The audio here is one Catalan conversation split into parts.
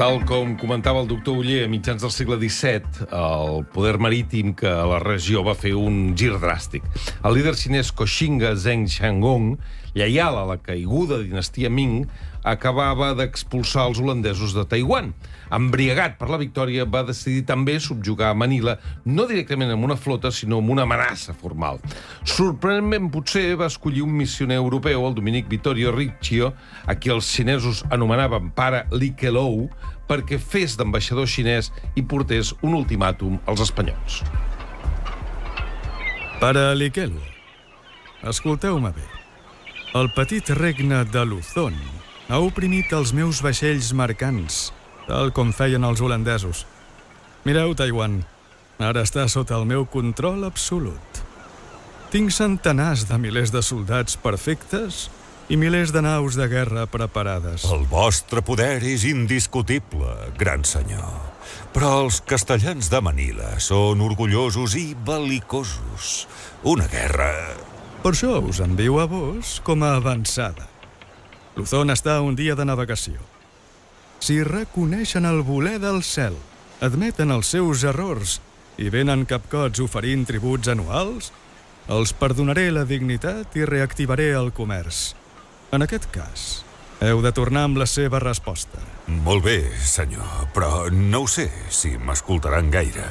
Tal com comentava el doctor Oller, a mitjans del segle XVII, el poder marítim que a la regió va fer un gir dràstic. El líder xinès Koxinga Zheng Xiaogong, lleial a la caiguda dinastia Ming, acabava d'expulsar els holandesos de Taiwan. Embriagat per la victòria, va decidir també subjugar Manila, no directament amb una flota, sinó amb una amenaça formal. Sorprenentment, potser, va escollir un missioner europeu, el dominic Vittorio Riccio, a qui els xinesos anomenaven pare Li Kelou, perquè fes d'ambaixador xinès i portés un ultimàtum als espanyols. Pare Li Kelou, escolteu-me bé. El petit regne de Luzon ha oprimit els meus vaixells mercants, tal com feien els holandesos. Mireu, Taiwan, ara està sota el meu control absolut. Tinc centenars de milers de soldats perfectes i milers de naus de guerra preparades. El vostre poder és indiscutible, gran senyor. Però els castellans de Manila són orgullosos i bel·licosos. Una guerra... Per això us envio a vos com a avançada. Luzon està a un dia de navegació. Si reconeixen el voler del cel, admeten els seus errors i venen capcots oferint tributs anuals, els perdonaré la dignitat i reactivaré el comerç. En aquest cas, heu de tornar amb la seva resposta. Molt bé, senyor, però no ho sé si m'escoltaran gaire.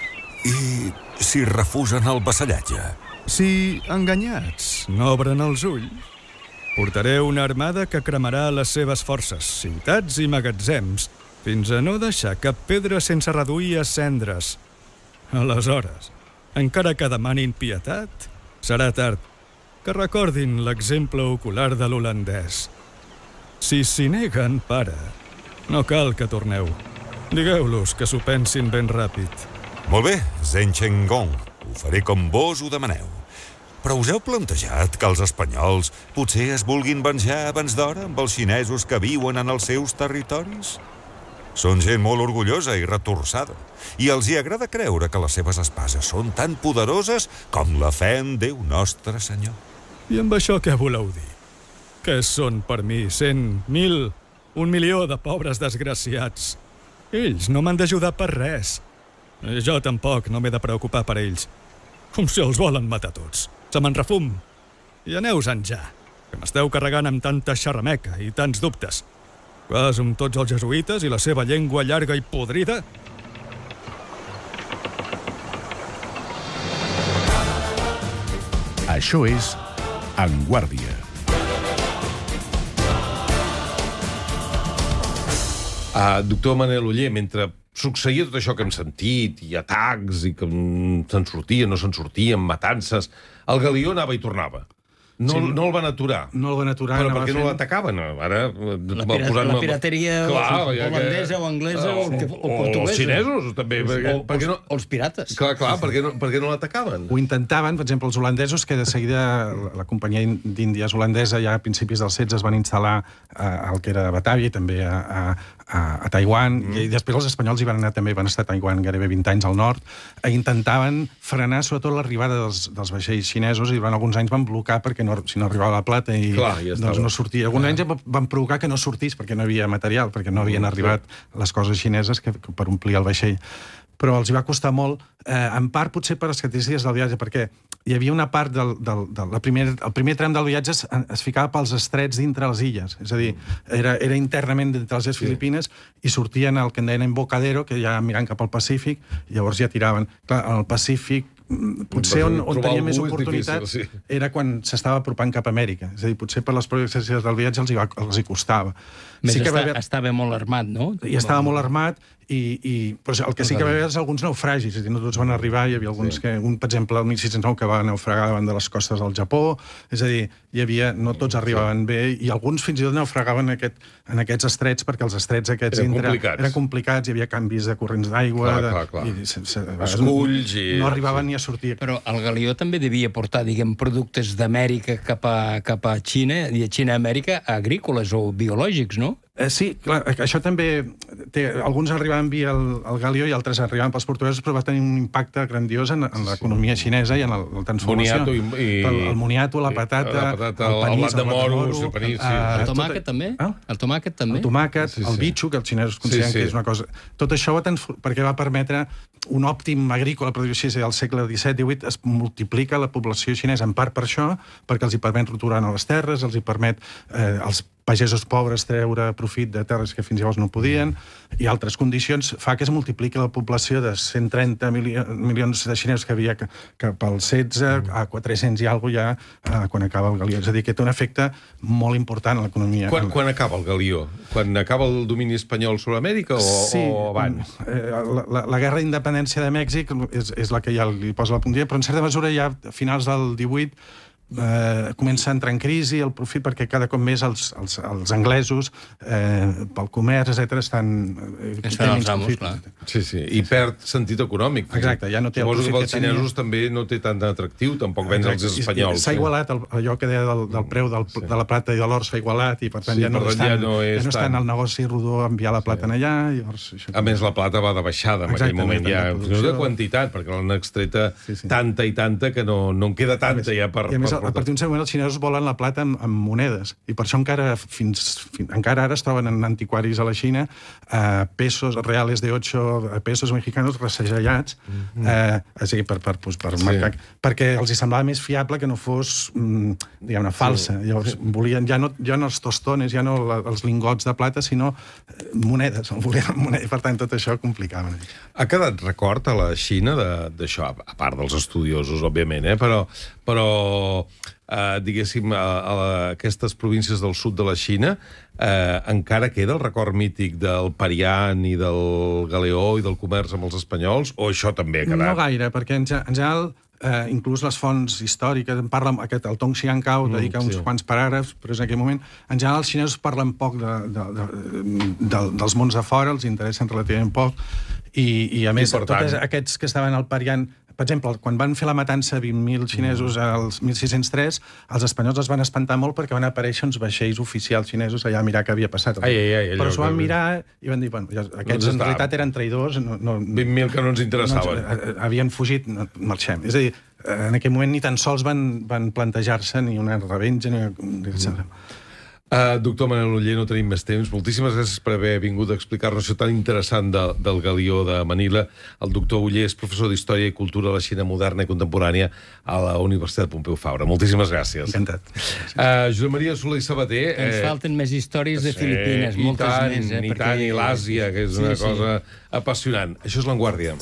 I si refusen el vassallatge? Si, enganyats, no obren els ulls, portaré una armada que cremarà les seves forces, ciutats i magatzems, fins a no deixar cap pedra sense reduir a cendres. Aleshores, encara que demanin pietat, serà tard. Que recordin l'exemple ocular de l'holandès. Si s'hi neguen, pare, no cal que torneu. Digueu-los que s'ho pensin ben ràpid. Molt bé, Zheng Xiaogong, ho faré com vos ho demaneu. Però us heu plantejat que els espanyols potser es vulguin venjar abans d'hora amb els xinesos que viuen en els seus territoris? Són gent molt orgullosa i retorçada, i els hi agrada creure que les seves espases són tan poderoses com la fe en Déu Nostre Senyor. I amb això què voleu dir? Què són per mi 100, 1.000, 1 milió de pobres desgraciats? Ells no m'han d'ajudar per res. Jo tampoc no m'he de preocupar per ells. Com si els volen matar tots. Se me'n refum. I aneu-se'n ja, que m'esteu carregant amb tanta xerrameca i tants dubtes. Quasi amb tots els jesuïtes i la seva llengua llarga i podrida. Això és En Guàrdia. Doctor Manel Oller, mentre succeïa tot això que hem sentit, i atacs, i que se'n sortien, no se'n sortien, matances, el galió anava i tornava. No el van aturar. No el van aturar. Però per què no l'atacaven? Ara, la pirateria holandesa o anglesa o portuguesa. O els xinesos, també. O els pirates. Clar, per què no l'atacaven? Ho intentaven, per exemple, els holandesos, que de seguida la companyia d'Índies holandesa ja a principis del 16 es van instal·lar al que era Batàvia i també a Taiwan, i després els espanyols hi van anar també, van estar a Taiwan gairebé 20 anys al nord, i intentaven frenar sobretot l'arribada dels vaixells xinesos, i durant alguns anys van blocar perquè si no arribava la plata i doncs no sortia. Alguns anys van provocar que no sortís perquè no hi havia material, perquè no havien arribat les coses xineses per omplir el vaixell. Però els hi va costar molt, en part potser per les característiques del viatge, perquè hi havia una part el primer tram del viatge es ficava pels estrets dintre les illes, és a dir, era internament dintre les illes Filipines i sortien el que en deien embocadero, que ja mirant cap al Pacífic, i llavors ja tiraven. Clar, al Pacífic potser on tenia més oportunitat era quan s'estava apropant cap a Amèrica. És a dir, potser per les projeccions del viatge els hi costava. Més estava molt armat, no? I estava molt armat, però el que sí que va haver és alguns naufragis, és a dir, no tots van arribar, hi havia alguns que, per exemple, el 1609 que va naufragar davant de les costes del Japó, és a dir, no tots arribaven bé, i alguns fins i tot naufragaven en aquests estrets, perquè els estrets aquests eren complicats, hi havia canvis de corrents d'aigua, esculls i... no arribaven ni a sortir. Però el galió també devia portar, diguem, productes d'Amèrica cap a Xina, i a Xina-Amèrica, agrícoles o biològics, no? Sí, clar, això també alguns arribaven via el galió i altres arribaven pels portuguesos, però va tenir un impacte grandiós en l'economia xinesa i en la transformació. El moniato, la patata, el panís, el moro, el tomàquet també? El tomàquet també? El tomàquet, el bitxo, que els xinesos consideren que és una cosa... Tot això perquè va permetre un òptim agrícola, per dir-ho així, al segle XVII-XVIII es multiplica la població xinesa, en part per això, perquè els hi permet roturar les terres, els hi permet als pagesos pobres treure profit de terres que fins llavors no podien, i altres condicions fa que es multipliqui la població de 130 milions de xinesos que havia cap al 16 a 400 i alguna ja quan acaba el galió. És a dir, que té un efecte molt important a l'economia. Quan acaba el galió? Quan acaba el domini espanyol sobre Amèrica o abans? La guerra d'independència de Mèxic és la que ja li posa la puntilla, però en certa mesura ja a finals del 18 comença a entrar en crisi el profit perquè cada cop més els anglesos pel comerç, etc. estan... Es fan els amos, clar. Sí, i perd sentit econòmic. Exacte, ja no té el profit que tenia. Suposo que els xinesos també no té tant d'atractiu, tampoc vendre els espanyols. S'ha igualat, allò que deia del preu de la plata i de l'or s'ha igualat i per tant ja no està en el negoci rodó enviar la plata allà. A més, la plata va de baixada en aquell moment ja, no de quantitat, perquè l'han extreta tanta i tanta que no en queda tanta ja per... A partir d'un cert moment els xinesos volen la plata amb monedes i per això encara ara es troben en antiquaris a la Xina pesos reales de 8 pesos mexicanos ressegellats per marcar, perquè els hi semblava més fiable que no fos diguem-ne falsa. Llavors volien ja no els tostones, ja no els lingots de plata, sinó monedes. I per tant tot això complicava. Ha quedat record a la Xina d'això, a part dels estudiosos, òbviament, però diguéssim, a aquestes províncies del sud de la Xina encara queda el record mític del Parian i del Galeó i del comerç amb els espanyols, o això també ha quedat? No gaire, perquè en general inclús les fonts històriques en parlen, el Tong Xiancao dedica uns quants paràgrafs, però en aquell moment en general els xinesos parlen poc dels mons de fora, els interessen relativament poc i a més tots aquests que estaven al Parian, per exemple, quan van fer la matança 20.000 xinesos als 1603, els espanyols es van espantar molt perquè van aparèixer uns vaixells oficials xinesos allà a mirar què havia passat. Però s'ho van mirar i van dir, bueno, aquests en realitat eren traïdors. 20.000 que no ens interessaven. Havien fugit, marxem. És a dir, en aquell moment ni tan sols van plantejar-se ni una revenja ni una... Doctor Manel Oller, no tenim més temps. Moltíssimes gràcies per haver vingut a explicar-nos això tan interessant del Galió de Manila. El doctor Oller és professor d'Història i Cultura a la Xina moderna i contemporània a la Universitat Pompeu Fabra. Moltíssimes gràcies. Encantat. Josep Maria Soler i Sabater... Ens falten més històries de Filipines, moltes més. I tant, i l'Àsia, que és una cosa apassionant. Això és La Vanguardia.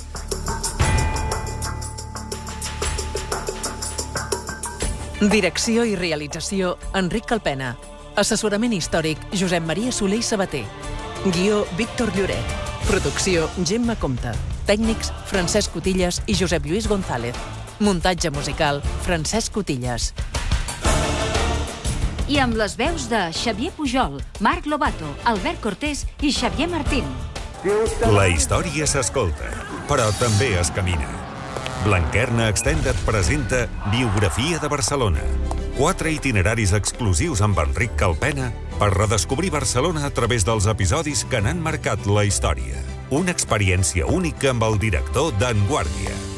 Direcció i realització, Enric Calpena. Assessorament històric, Josep Maria Soler i Sabater. Guió, Víctor Lloret. Producció, Gemma Comte. Tècnics, Francesc Cotillas i Josep Lluís González. Muntatge musical, Francesc Cotillas. I amb les veus de Xavier Pujol, Marc Lobato, Albert Cortés i Xavier Martín. La història s'escolta, però també es camina. Blanquerna Extended presenta Biografia de Barcelona. 4 itineraris exclusius amb Enric Calpena per redescobrir Barcelona a través dels episodis que n'han marcat la història. Una experiència única amb el director d'En Guàrdia.